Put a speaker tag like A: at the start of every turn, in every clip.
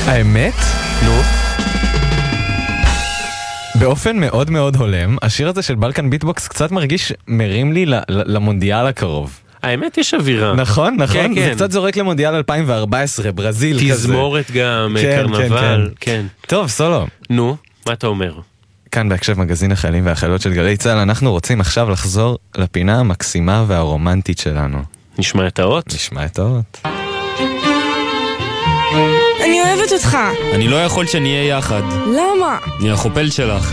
A: האמת?
B: נו.
A: באופן מאוד מאוד הולם, השיר הזה של בלקן ביטבוקס קצת מרגיש מרים לי למונדיאל הקרוב.
B: האמת יש אווירה.
A: נכון, נכון.
B: כן,
A: זה
B: כן.
A: קצת זורק למונדיאל 2014, ברזיל כזה.
B: תזמורת גם,
A: כן,
B: קרנבל.
A: כן. טוב, סולו.
B: נו, מה אתה אומר?
A: כאן בהקשב מגזין החיילים והחיילות של גלי צה"ל, אנחנו רוצים עכשיו לחזור לפינה המקסימה והרומנטית שלנו.
B: נשמע את האות?
A: נשמע את האות.
C: אני אוהבת אותך.
D: אני לא יכול שנהיה יחד.
C: למה?
D: אני החופל שלך.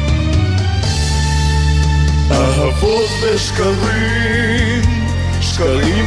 E: אהבות ושקרים, שקרים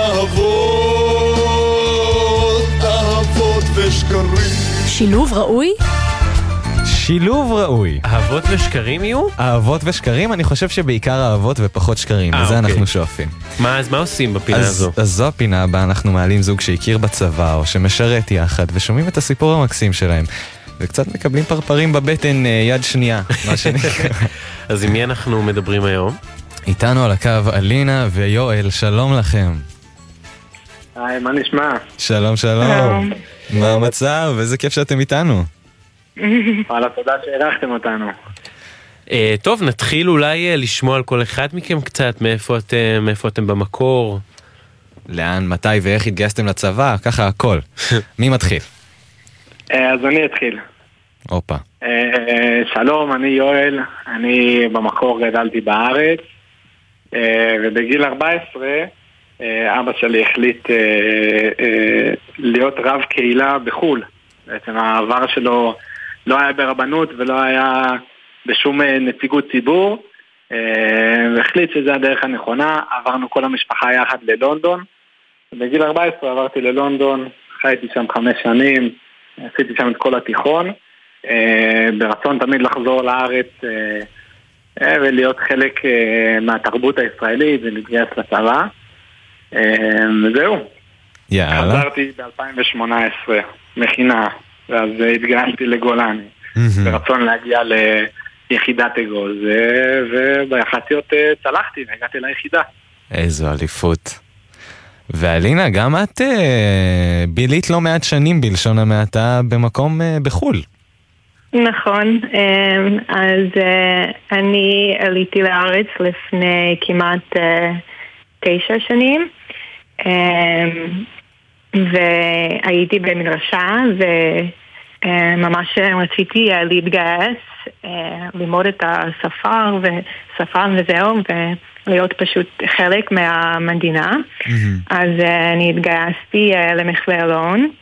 E: לאהבות, אהבות ושקרים.
C: שילוב ראוי?
A: שילוב ראוי.
B: אהבות ושקרים יהיו?
A: אהבות ושקרים, אני חושב שבעיקר אהבות ופחות שקרים, וזה
B: אוקיי.
A: אנחנו שואפים.
B: אז מה עושים בפינה הזו?
A: אז זו הפינה הבאה, אנחנו מעלים זוג שהכיר בצבא או שמשרת יחד, ושומעים את הסיפור המקסים שלהם. וקצת מקבלים פרפרים בבטן יד שנייה, מה שנקרא.
B: אז עם מי אנחנו מדברים היום?
A: איתנו על הקו אלינה ויואל, שלום לכם.
F: היי, מה נשמע?
A: שלום, שלום. מה המצב? איזה כיף שאתם איתנו.
F: וואלה, תודה שהערכתם אותנו.
B: טוב, נתחיל אולי לשמוע על כל אחד מכם קצת, מאיפה אתם במקור.
A: לאן, מתי ואיך התגייסתם לצבא? ככה הכל. מי מתחיל?
F: אז אני אתחיל.
A: אופה.
F: שלום, אני יואל, אני במקור גדלתי בארץ, ובגיל 14 אבא שלי החליט להיות רב קהילה בחול. בעצם העבר שלו לא היה ברבנות ולא היה בשום נציגות ציבור, והחליט שזה הדרך הנכונה. עברנו כל המשפחה יחד ללונדון. בגיל 14 עברתי ללונדון, חייתי שם 5 שנים, עשיתי שם את כל התיכון, ברצון תמיד לחזור לארץ ולהיות חלק מהתרבות הישראלית ולהתגייס לצבא. וזהו.
A: יאללה.
F: חזרתי ב-2018 מכינה, ואז התגייסתי לגולני, ברצון להגיע ליחידת אגוז, וביחסיות צלחתי והגעתי ליחידה.
A: איזו אליפות. ואלינה, גם את בילית לא מעט שנים בלשון המעטה במקום בחול.
G: נכון, אז אני עליתי לארץ לפני כמעט 9 שנים, והייתי במדרשה וממש רציתי להתגייס, ללמוד את השפה וזהו, ולהיות פשוט חלק מהמדינה. אז אני התגייסתי למכללה אלון,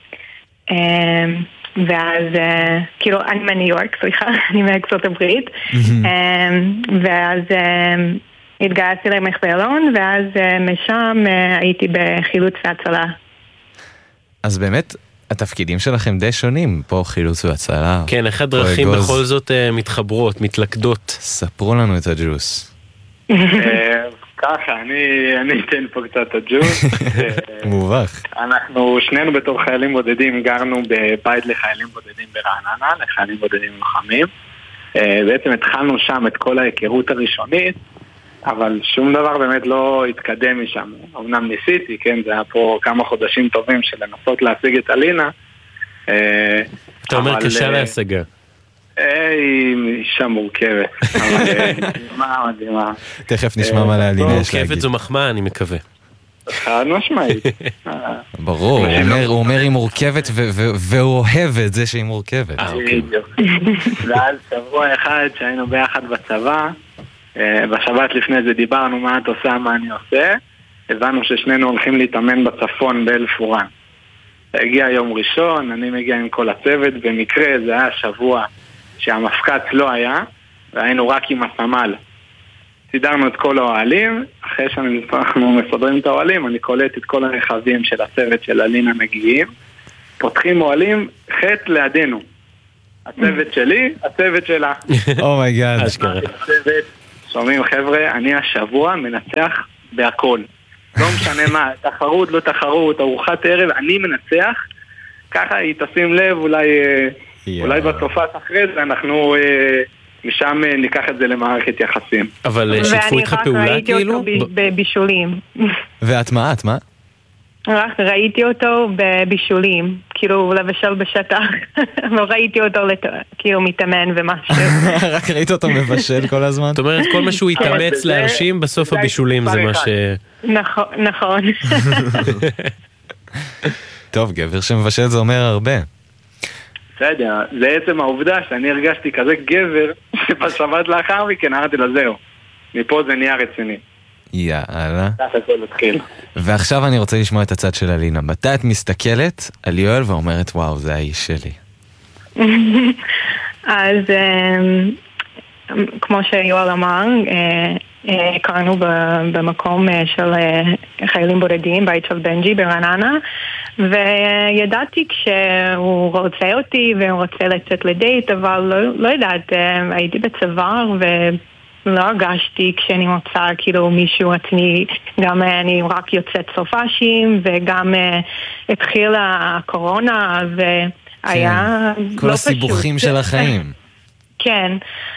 G: ואז כאילו אני מניו יורק, סליחה, אני מארצות הברית, ואז התגייסתי למכללה אלון, ואז משם הייתי בחילוץ והצלה.
A: אז באמת התפקידים שלכם די שונים, פה חילוץ והצלה.
B: כן, איך הדרכים בכל זאת מתחברות, מתלכדות?
A: ספרו לנו את הג'וס.
F: ככה, אני אתן פה קצת הג'וס.
A: מובך.
F: אנחנו שנינו בתור חיילים בודדים גרנו בבית לחיילים בודדים ברעננה, לחיילים בודדים לוחמים. בעצם התחלנו שם את כל ההיכרות הראשונית, אבל שום דבר באמת לא התקדם משם. אמנם ניסיתי, כן, זה היה פה כמה חודשים טובים של לנסות להשיג את אלינה.
B: אתה אומר קשה להשגה.
F: היא אישה מורכבת, אבל מדהימה.
A: תכף נשמע מה לאלינה יש להגיד.
B: מורכבת זו מחמאה, אני מקווה.
F: חד משמעית.
A: ברור, הוא אומר היא מורכבת והוא אוהב את זה שהיא מורכבת.
F: ואז שבוע אחד שהיינו ביחד בצבא, בשבת לפני זה דיברנו מה את עושה, מה אני עושה, הבנו ששנינו הולכים להתאמן בצפון באלפורן. הגיע יום ראשון, אני מגיע עם כל הצוות, במקרה זה היה שבוע שהמפקץ לא היה, והיינו רק עם הסמל. סידרנו את כל האוהלים, אחרי שאנחנו מסדרים את האוהלים, אני קולט את כל הרכבים של הצוות של אלינה מגיעים, פותחים אוהלים חט לידינו. הצוות שלי, הצוות שלה.
A: אומייגאד.
F: שומעים חבר'ה, אני השבוע מנצח בהכל. לא משנה מה, תחרות, לא תחרות, ארוחת ערב, אני מנצח. ככה היא תשים לב, אולי בסופת אחרי זה אנחנו משם ניקח את זה למערכת יחסים.
B: אבל שיתפו איתך פעולה כאילו?
G: ואני רק ראיתי אותו בבישולים.
A: ואת מה? את מה?
G: רק ראיתי אותו בבישולים, כאילו לבשל בשטח, לא ראיתי אותו כאילו מתאמן ומשהו.
A: רק ראית אותו מבשל כל הזמן?
B: זאת אומרת, כל מה שהוא התאמץ להרשים, בסוף הבישולים זה מה ש...
G: נכון.
A: טוב, גבר שמבשל זה אומר הרבה.
F: בסדר, זה עצם העובדה שאני הרגשתי כזה גבר, שבשבת לאחר מכן אמרתי לה זהו. מפה זה נהיה רציני.
A: יאללה.
F: ככה הכל התחיל.
A: ועכשיו אני רוצה לשמוע את הצד של אלינה. מתי את מסתכלת על יואל ואומרת, וואו, זה האיש שלי?
G: אז כמו שיואל אמר, הכרנו במקום של חיילים בודדים, בית של בנג'י ברעננה, וידעתי כשהוא רוצה אותי והוא רוצה לצאת לדייט, אבל לא יודעת, הייתי בצוואר ולא הרגשתי כשאני רוצה כאילו מישהו עצמי, גם אני רק יוצאת סופשים וגם התחילה הקורונה והיה לא פשוט.
A: כל הסיבוכים של החיים.
G: כן,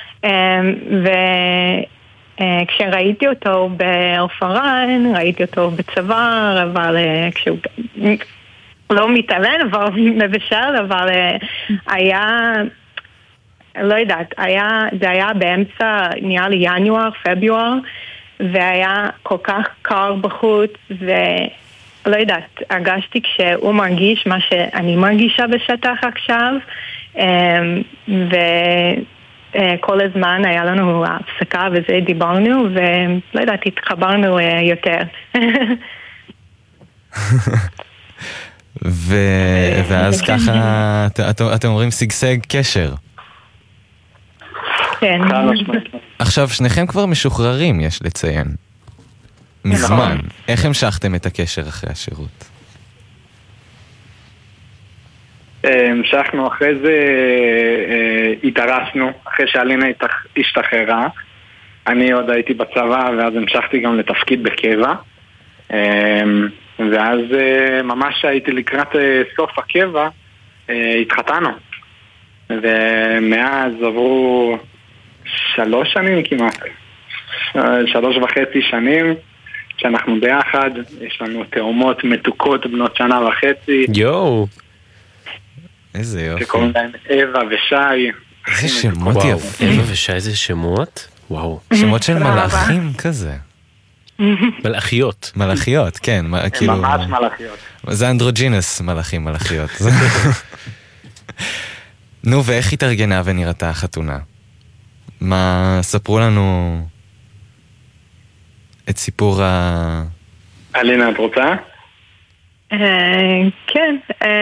G: וכשראיתי אותו באופרן, ראיתי אותו בצוואר, אבל כשהוא לא מתעלן, אבל מבשל, אבל היה, לא יודעת, זה היה באמצע, נראה לי ינואר, פברואר, והיה כל כך קר בחוץ, ולא יודעת, הרגשתי כשהוא מרגיש מה שאני מרגישה בשטח עכשיו, כל הזמן היה לנו הפסקה וזה דיברנו ולא יודעת, התחברנו יותר.
A: ואז ככה אתם אומרים סגסג קשר.
G: כן.
A: עכשיו שניכם כבר משוחררים, יש לציין. מזמן. איך המשכתם את הקשר אחרי השירות?
F: המשכנו אחרי זה, התארסנו אחרי שאלינה השתחררה. אני עוד הייתי בצבא ואז המשכתי גם לתפקיד בקבע, ואז ממש הייתי לקראת סוף הקבע, התחתנו, ומאז עברו 3 שנים כמעט, 3.5 שנים שאנחנו ביחד. יש לנו תאומות מתוקות בנות 1.5 שנה.
B: יואו,
A: איזה יופי.
F: שקוראים להם אווה ושי.
A: איזה שמות יפים.
B: אווה ושי, איזה שמות? וואו.
A: שמות של מלאכים כזה.
B: מלאכיות.
A: מלאכיות, כן.
F: הם ממש מלאכיות.
A: זה אנדרוג'ינס מלאכיות. נו, ואיך התארגנה ונראתה החתונה? מה, ספרו לנו את סיפור
F: אלינה, את רוצה?
G: כן.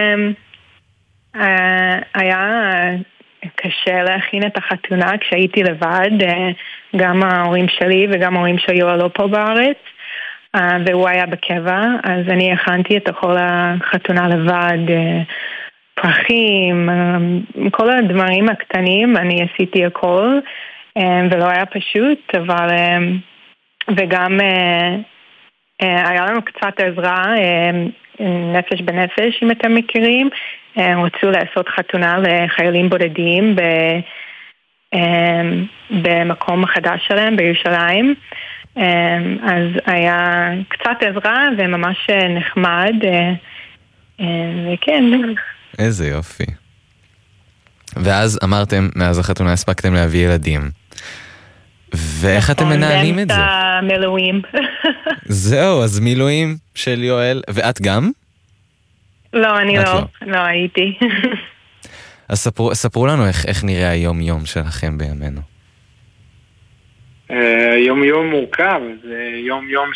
G: היה קשה להכין את החתונה כשהייתי לבד, גם ההורים שלי וגם ההורים של יואל לא פה בארץ, והוא היה בקבע, אז אני הכנתי את כל החתונה לבד, פרחים, כל הדברים הקטנים, אני עשיתי הכל, ולא היה פשוט, אבל וגם היה לנו קצת עזרה, נפש בנפש אם אתם מכירים. רצו לעשות חתונה לחיילים בודדים במקום החדש שלהם בירושלים, אז היה קצת עזרה וממש נחמד, וכן.
A: איזה יופי. ואז אמרתם, מאז החתונה הספקתם להביא ילדים, ואיך אתם מנהלים את זה?
G: מילואים.
A: זהו, אז מילואים של יואל, ואת גם?
G: לא, אני לא הייתי.
A: אז ספרו לנו איך נראה היום-יום שלכם בימינו.
F: יום-יום מורכב, זה יום-יום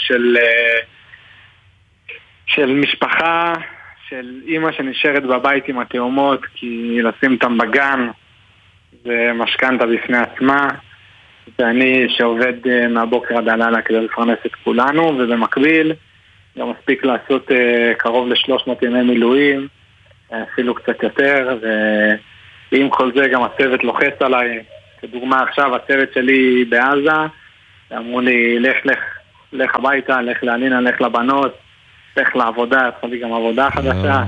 F: של משפחה, של אמא שנשארת בבית עם התאומות, כי לשים אותם בגן זה משכנתה בפני עצמה, ואני שעובד מהבוקר עד הלילה כדי לפרנס את כולנו, ובמקביל גם מספיק לעשות קרוב ל300 ימי מילואים, אפילו קצת יותר, ועם כל זה גם הצוות לוחץ עליי. כדוגמה עכשיו, הצוות שלי בעזה, אמרו לי, לך הביתה, לך לאלינה, לך לבנות, לך לעבודה, יש לי גם עבודה חדשה.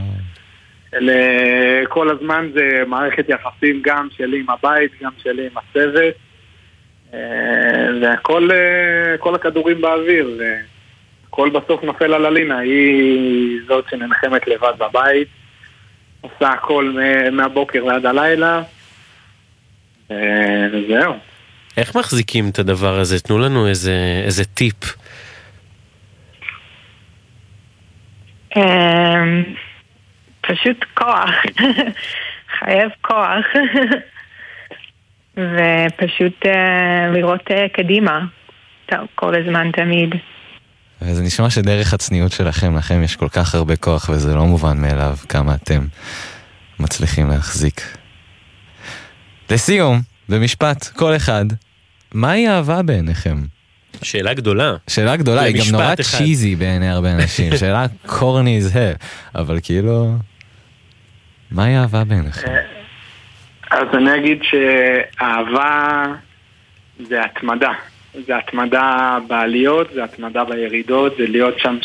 F: כל הזמן זה מערכת יחסים גם שלי עם הבית, גם שלי עם הצוות, וכל הכדורים באוויר, הכל בסוף נופל על אלינה, היא זאת שנלחמת לבד בבית, עושה הכל מהבוקר ועד הלילה, וזהו.
B: איך מחזיקים את הדבר הזה? תנו לנו איזה טיפ.
G: פשוט כוח. חייב כוח. ופשוט לראות קדימה. כל הזמן תמיד.
A: וזה נשמע שדרך הצניעות שלכם, לכם יש כל כך הרבה כוח, וזה לא מובן מאליו כמה אתם מצליחים להחזיק. לסיום, במשפט, כל אחד, מהי אהבה בעיניכם?
B: שאלה גדולה.
A: שאלה גדולה, היא גם נורא צ'יזי בעיני הרבה אנשים. שאלה קורני זה, אבל כאילו, מהי אהבה בעיניכם?
F: אז אני אגיד שאהבה זה התמדה. זה התמדה בעליות, זה התמדה בירידות, זה להיות שם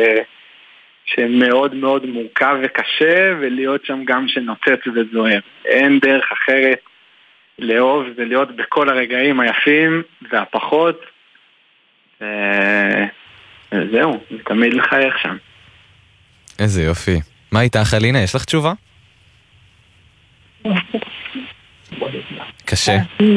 F: שמאוד מאוד מורכב וקשה, ולהיות שם גם שנוצץ וזוהר. אין דרך אחרת לאהוב, זה להיות בכל הרגעים היפים והפחות, וזהו, זה תמיד לחייך שם.
A: איזה יופי. מה איתך, אלינה? יש לך תשובה? קשה.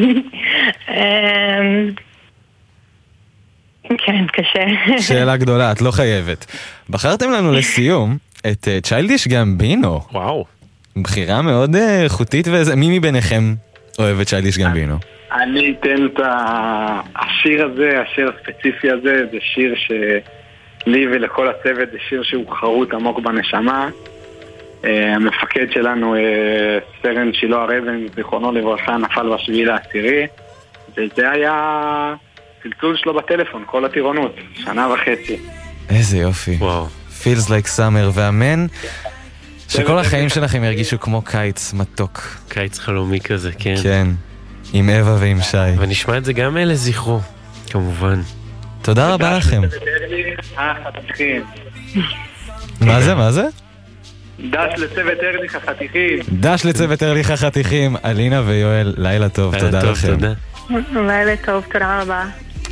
G: כן, קשה.
A: שאלה גדולה, את לא חייבת. בחרתם לנו לסיום את צ'יילדיש גמבינו.
B: וואו.
A: בחירה מאוד איכותית וזה. מי מביניכם אוהב את צ'יילדיש גמבינו?
F: אני אתן את השיר הזה, השיר הספציפי הזה, זה שיר שלי ולכל הצוות, זה שיר שהוא חרוט עמוק בנשמה. המפקד שלנו, סרן שילה הרבן, זיכרונו לברכה, נפל ב7/10, וזה היה צלצול שלו בטלפון, כל הטירונות, 1.5 שנה.
A: איזה יופי.
B: וואו.
A: Feels like summer, ואמן שכל החיים שלכם ירגישו כמו קיץ מתוק.
B: קיץ חלומי כזה, כן.
A: כן, עם אווה ועם שי.
B: ונשמע את זה גם לזכרו, כמובן.
A: תודה רבה לכם. מה זה? מה זה?
F: דש לצוות ארליך החתיכים.
A: דש לצוות ארליך החתיכים, אלינה ויואל, לילה טוב, תודה לכם.
G: לילה טוב, תודה רבה.